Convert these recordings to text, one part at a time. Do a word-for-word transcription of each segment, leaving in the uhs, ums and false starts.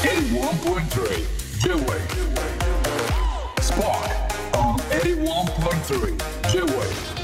eighty-one point three J-Wave Spark on eighty-one point three J-Wave。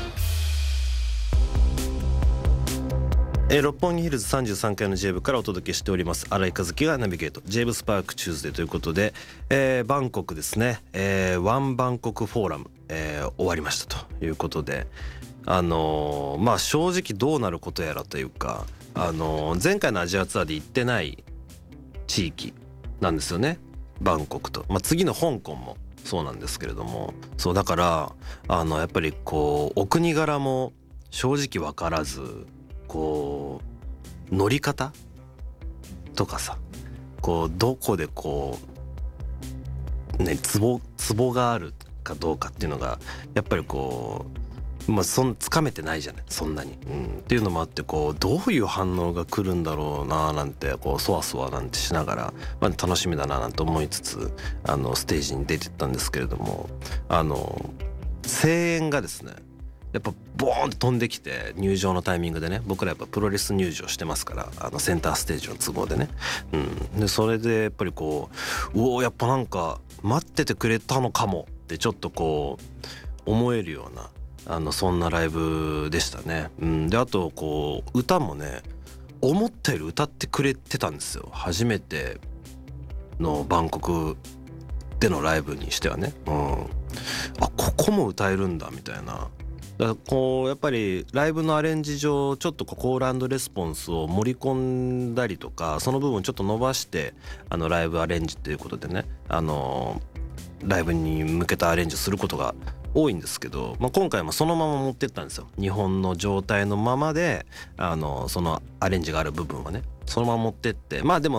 えー、六本木ヒルズさんじゅうさんかいの J 部からお届けしております新井和樹がナビゲート J 部スパークチューズデーということで、えー、バンコクですね、えー、ワンバンコクフォーラム、えー、終わりましたということで、あのー、まあ正直どうなることやらというか、あのー、前回のアジアツアーで行ってない地域なんですよね、バンコクと、まあ、次の香港もそうなんですけれども、そうだからあのやっぱりこうお国柄も正直分からず、こう乗り方とかさ、こうどこでこうねツボツボがあるかどうかっていうのがやっぱりこうまあそんつかめてないじゃない、そんなに、うん、っていうのもあって、こうどういう反応が来るんだろうななんてこうそわそわなんてしながら、まあ、楽しみだななんて思いつつあのステージに出てったんですけれども、あの声援がですねやっぱボーンと飛んできて、入場のタイミングでね、僕らやっぱプロレス入場してますから、あのセンターステージの都合でね、うん、でそれでやっぱりこううおーやっぱなんか待っててくれたのかもってちょっとこう思えるようなあのそんなライブでしたね、うん、であとこう歌もね思ったより歌ってくれてたんですよ、初めてのバンコクでのライブにしてはね、うん、あここも歌えるんだみたいな。だからこうやっぱりライブのアレンジ上ちょっとこうコール&レスポンスを盛り込んだりとか、その部分ちょっと伸ばしてあのライブアレンジっていうことでね、あのライブに向けたアレンジすることが多いんですけど、まあ、今回もそのまま持ってったんですよ、日本の状態のままであのそのアレンジがある部分はねそのまま持ってって、まあでも